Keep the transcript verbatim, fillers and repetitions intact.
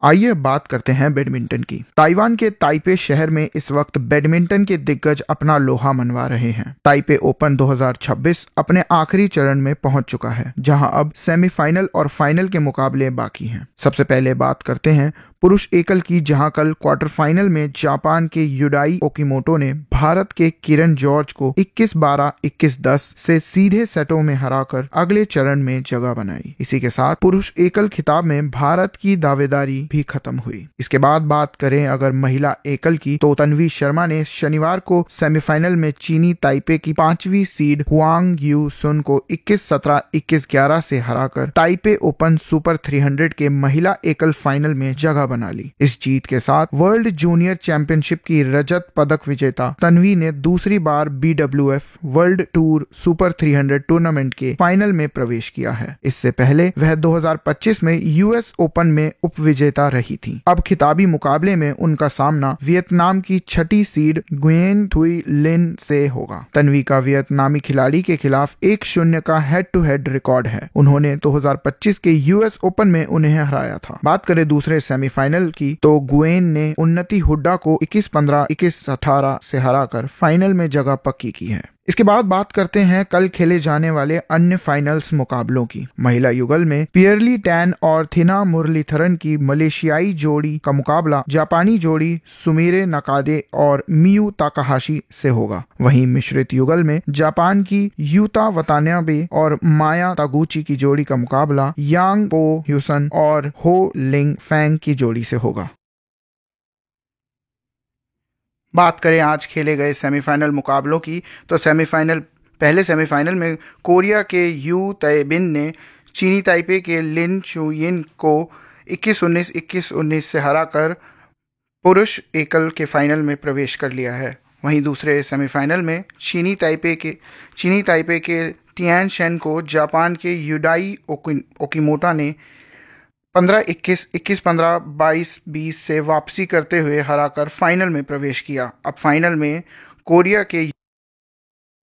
आइए बात करते हैं बैडमिंटन की। ताइवान के ताइपे शहर में इस वक्त बैडमिंटन के दिग्गज अपना लोहा मनवा रहे हैं। ताइपे ओपन दो हज़ार छब्बीस अपने आखिरी चरण में पहुंच चुका है, जहां अब सेमीफाइनल और फाइनल के मुकाबले बाकी हैं। सबसे पहले बात करते हैं पुरुष एकल की, जहां कल क्वार्टर फाइनल में जापान के युडाई ओकीमोटो ने भारत के किरण जॉर्ज को इक्कीस बारह, इक्कीस दस से सीधे सेटों में हराकर अगले चरण में जगह बनाई। इसी के साथ पुरुष एकल खिताब में भारत की दावेदारी भी खत्म हुई। इसके बाद बात करें अगर महिला एकल की, तो तन्वी शर्मा ने शनिवार को सेमीफाइनल में चीनी ताइपे की पांचवी सीड हुआंग यू सुन को इक्कीस सत्रह, इक्कीस ग्यारह से हराकर ताइपे ओपन सुपर तीन सौ के महिला एकल फाइनल में जगह बना ली। इस जीत के साथ वर्ल्ड जूनियर चैंपियनशिप की रजत पदक विजेता तन्वी ने दूसरी बार B W F world tour super तीन सौ टूर्नामेंट के फाइनल में प्रवेश किया है। इससे पहले वह दो हज़ार पच्चीस में यूएस ओपन में उप विजेता रही थी। अब खिताबी मुकाबले में उनका सामना वियतनाम की छठी सीड गुयेन थुई लिन से होगा। तन्वी का वियतनामी खिलाड़ी के खिलाफ एक शून्य का हेड टू हेड रिकॉर्ड है। उन्होंने दो हज़ार पच्चीस के यूएस ओपन में उन्हें हराया था। बात करें दूसरे सेमीफाइनल की, तो गुयेन ने उन्नति हुड्डा को इक्कीस पंद्रह, इक्कीस अठारह से हराकर फाइनल में जगह पक्की की है। इसके बाद बात करते हैं कल खेले जाने वाले अन्य फाइनल्स मुकाबलों की। महिला युगल में पियरली टैन और थिना मुरलीधरन की मलेशियाई जोड़ी का मुकाबला जापानी जोड़ी सुमिरे नकादे और मियू ताकाहाशी से होगा। वहीं मिश्रित युगल में जापान की यूता वतानाबे और माया तागुची की जोड़ी का मुकाबला यांग पो ह्यूसन और हो लिंग फैंग की जोड़ी से होगा। बात करें आज खेले गए सेमीफाइनल मुकाबलों की, तो सेमीफाइनल पहले सेमीफाइनल में कोरिया के यू तयबिन ने चीनी ताइपे के लिन चुयिन को इक्कीस उन्नीस, इक्कीस उन्नीस से हराकर पुरुष एकल के फाइनल में प्रवेश कर लिया है। वहीं दूसरे सेमीफाइनल में चीनी ताइपे के चीनी ताइपे के टियान शेन को जापान के युडाई ओकीमोटो ने पंद्रह इक्कीस, इक्कीस पंद्रह, बाईस बीस से वापसी करते हुए हराकर फाइनल में प्रवेश किया। अब फाइनल में कोरिया के